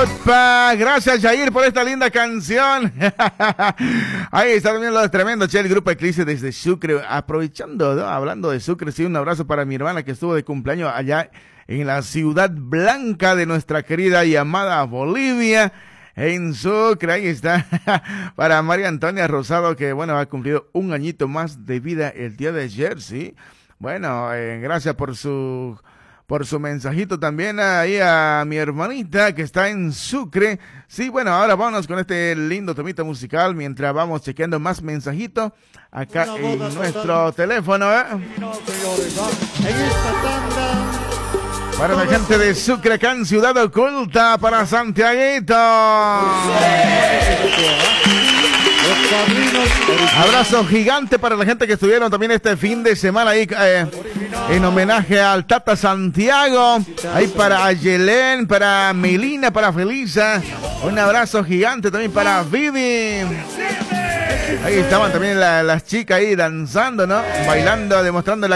Opa, gracias Jair por esta linda canción. Ahí está también lo tremendo, che, el grupo Eclipse desde Sucre, aprovechando, ¿no? Hablando de Sucre, sí, un abrazo para mi hermana que estuvo de cumpleaños allá en la ciudad blanca de nuestra querida y amada Bolivia, en Sucre. Ahí está, para María Antonia Rosado, que bueno, ha cumplido un añito más de vida el día de ayer, sí. Bueno, gracias por su mensajito también ahí a mi hermanita que está en Sucre. Sí, bueno, ahora vámonos con este lindo temita musical mientras vamos chequeando más mensajitos acá en nuestro teléfono. Para la gente de Sucre, acá en Ciudad Oculta, para Santiaguito. Abrazo gigante para la gente que estuvieron también este fin de semana ahí en homenaje al Tata Santiago. Ahí para Ayelén, para Melina, para Felisa. Un abrazo gigante también para Vivi. Ahí estaban también las chicas ahí danzando, ¿no? Bailando, demostrando la